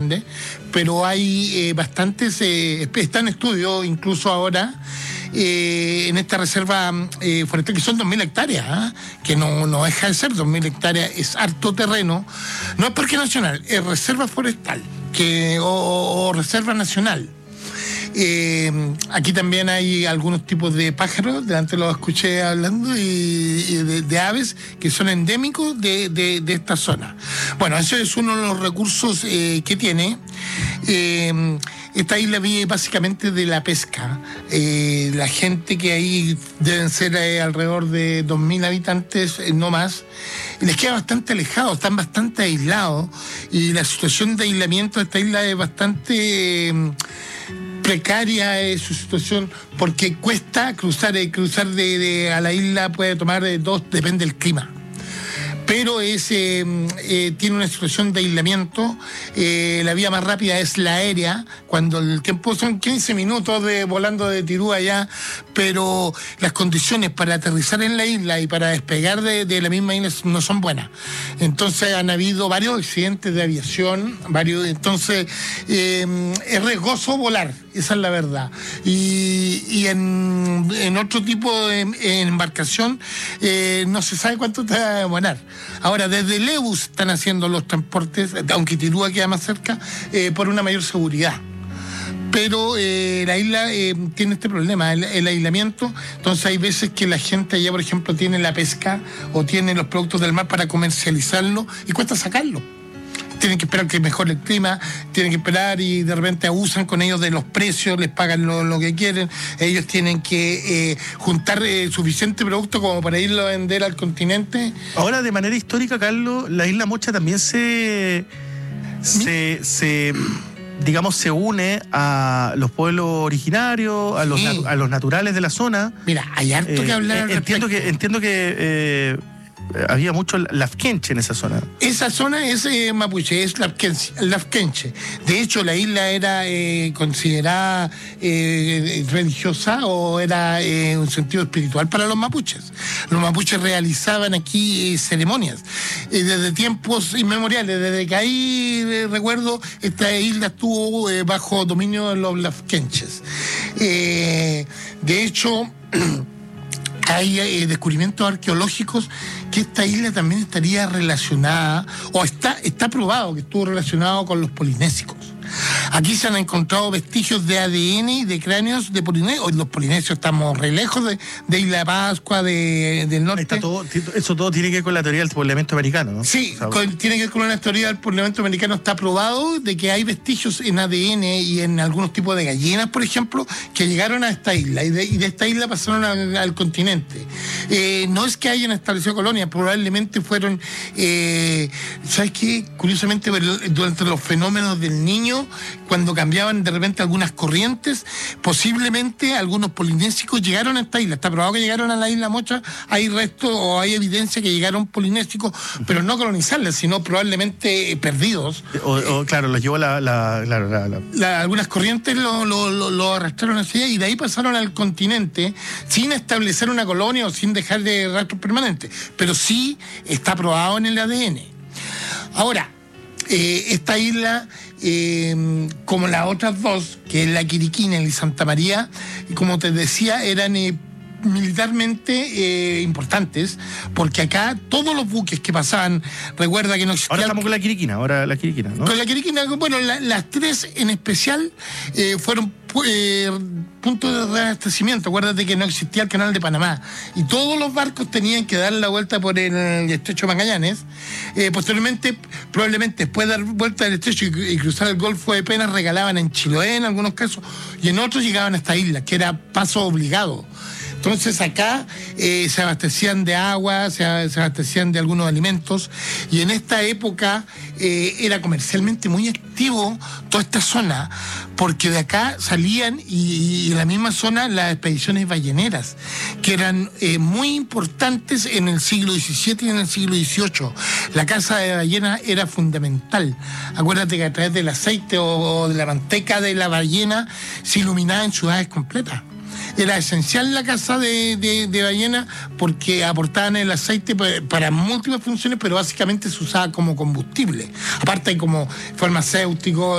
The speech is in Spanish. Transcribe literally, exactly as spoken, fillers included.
grande, pero hay eh, bastantes, eh, está en estudio incluso ahora, eh, en esta reserva eh, forestal, que son dos mil hectáreas, ¿eh? que no, no deja de ser dos mil hectáreas, es harto terreno, no es parque nacional, es reserva forestal que, o, o reserva nacional. Eh, aquí también hay algunos tipos de pájaros, delante los escuché hablando, y, y de, de aves que son endémicos de, de, de esta zona. Bueno, eso es uno de los recursos eh, que tiene. Eh, esta isla vive básicamente de la pesca. Eh, la gente que ahí deben ser eh, alrededor de dos mil habitantes, eh, no más, les queda bastante alejado, están bastante aislados, y la situación de aislamiento de esta isla es bastante... Eh, precaria es su situación, porque cuesta cruzar, eh, cruzar de, de a la isla puede tomar eh, dos, depende del clima. Pero es, eh, eh, tiene una situación de aislamiento. Eh, la vía más rápida es la aérea, cuando el tiempo son quince minutos de volando de Tirú allá, pero las condiciones para aterrizar en la isla y para despegar de, de la misma isla no son buenas. Entonces han habido varios accidentes de aviación, varios, entonces eh, es riesgoso volar, esa es la verdad. Y, y en, en otro tipo de en embarcación eh, no se sabe cuánto te va a demorar. Ahora, desde Leus están haciendo los transportes, aunque Tirúa queda más cerca, eh, por una mayor seguridad. Pero eh, la isla eh, tiene este problema, el, el aislamiento. Entonces hay veces que la gente allá, por ejemplo, tiene la pesca o tiene los productos del mar para comercializarlo y cuesta sacarlo. Tienen que esperar que mejore el clima, tienen que esperar y de repente abusan con ellos de los precios, les pagan lo, lo que quieren. Ellos tienen que eh, juntar eh, suficiente producto como para irlo a vender al continente. Ahora, de manera histórica, Carlos, la isla Mocha también se, se, se digamos, se une a los pueblos originarios, a los, sí. a los naturales de la zona. Mira, hay harto eh, que hablar. Eh, entiendo que, entiendo que eh, había mucho lafkenche en esa zona. Esa zona es eh, mapuche, es lafkenche. De hecho, la isla era eh, considerada eh, religiosa o era eh, un sentido espiritual para los mapuches. Los mapuches realizaban aquí eh, ceremonias eh, desde tiempos inmemoriales. Desde que ahí, eh, recuerdo, esta isla estuvo eh, bajo dominio de los lafkenches. Eh, de hecho... hay eh, descubrimientos arqueológicos que esta isla también estaría relacionada, o está, está probado que estuvo relacionado con los polinésicos. Aquí se han encontrado vestigios de A D N y de cráneos de polinesios. Los polinesios estamos re lejos de, de Isla de Pascua, de, del norte. Está todo, eso todo tiene que ver con la teoría del poblamiento americano, ¿no? Sí, o sea, con, tiene que ver con una teoría del poblamiento americano. Está probado de que hay vestigios en A D N y en algunos tipos de gallinas, por ejemplo, que llegaron a esta isla y de, y de esta isla pasaron al, al continente. Eh, no es que hayan establecido colonias, probablemente fueron, eh, ¿sabes qué? Curiosamente, durante los fenómenos del Niño, cuando cambiaban de repente algunas corrientes, posiblemente algunos polinésicos llegaron a esta isla. Está probado que llegaron a la isla Mocha, hay restos o hay evidencia que llegaron polinésicos, pero no colonizarla, sino probablemente perdidos. O, o claro, los llevó la... la, la, la, la... la algunas corrientes lo, lo, lo, lo arrastraron hacia allá y de ahí pasaron al continente sin establecer una colonia o sin dejar de rastros permanentes, pero sí está probado en el A D N. Ahora, eh, esta isla... Eh, como las otras dos, que es la Quiriquina y Santa María, y como te decía, eran eh, militarmente eh, importantes, porque acá todos los buques que pasaban, recuerda que no existía... Ahora estamos con la Quiriquina, ahora la Quiriquina, ¿no? Con la Quiriquina, bueno, la, las tres en especial eh, fueron eh, puntos de reabastecimiento. Acuérdate que no existía el canal de Panamá y todos los barcos tenían que dar la vuelta por el, el estrecho de Magallanes. Eh, posteriormente, probablemente después de dar vuelta del estrecho y, y cruzar el Golfo de Penas, regalaban en Chiloé en algunos casos, y en otros llegaban a esta isla, que era paso obligado. Entonces acá eh, se abastecían de agua, se, se abastecían de algunos alimentos, y en esta época eh, era comercialmente muy activo toda esta zona, porque de acá salían y, y en la misma zona las expediciones balleneras, que eran eh, muy importantes en el siglo diecisiete y en el siglo dieciocho. La caza de ballena era fundamental. Acuérdate que a través del aceite o, o de la manteca de la ballena se iluminaban ciudades completas. Era esencial la caza de, de, de ballena porque aportaban el aceite para múltiples funciones, pero básicamente se usaba como combustible. Aparte como farmacéutico,